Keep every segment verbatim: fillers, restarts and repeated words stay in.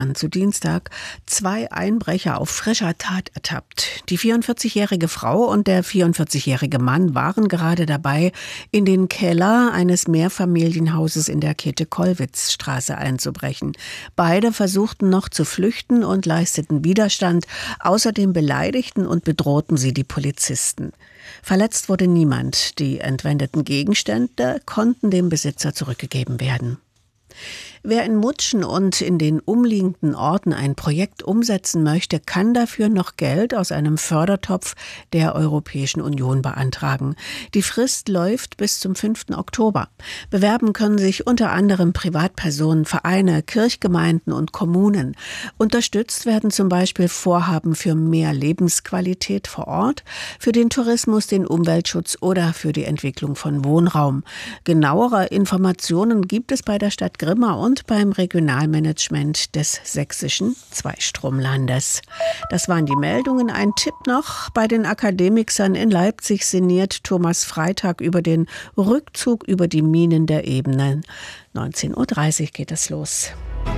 Zu Dienstag zwei Einbrecher auf frischer Tat ertappt. Die vierundvierzigjährige Frau und der vierundvierzigjährige Mann waren gerade dabei, in den Keller eines Mehrfamilienhauses in der Käthe-Kollwitz-Straße einzubrechen. Beide versuchten noch zu flüchten und leisteten Widerstand. Außerdem beleidigten und bedrohten sie die Polizisten. Verletzt wurde niemand. Die entwendeten Gegenstände konnten dem Besitzer zurückgegeben werden. Wer in Mutschen und in den umliegenden Orten ein Projekt umsetzen möchte, kann dafür noch Geld aus einem Fördertopf der Europäischen Union beantragen. Die Frist läuft bis zum fünften Oktober. Bewerben können sich unter anderem Privatpersonen, Vereine, Kirchgemeinden und Kommunen. Unterstützt werden zum Beispiel Vorhaben für mehr Lebensqualität vor Ort, für den Tourismus, den Umweltschutz oder für die Entwicklung von Wohnraum. Genauere Informationen gibt es bei der Stadt Grimma und und beim Regionalmanagement des sächsischen Zweistromlandes. Das waren die Meldungen. Ein Tipp noch: Bei den Akademikern in Leipzig sinniert Thomas Freitag über den Rückzug über die Minen der Ebenen. neunzehn Uhr dreißig geht es los.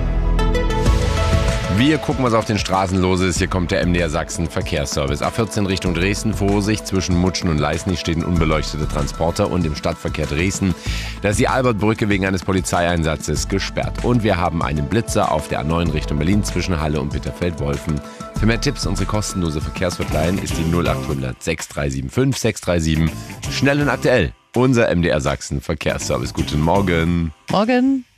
Wir gucken, was auf den Straßen los ist. Hier kommt der M D R Sachsen Verkehrsservice. A vierzehn Richtung Dresden. Vorsicht, zwischen Mutschen und Leisnig steht ein unbeleuchteter Transporter und im Stadtverkehr Dresden. Da ist die Albertbrücke wegen eines Polizeieinsatzes gesperrt. Und wir haben einen Blitzer auf der A neun Richtung Berlin zwischen Halle und Bitterfeld-Wolfen. Für mehr Tipps, unsere kostenlose Verkehrshotline ist die null acht hundert sechs drei sieben fünf sechs drei sieben. Schnell und aktuell. Unser M D R Sachsen Verkehrsservice. Guten Morgen. Morgen.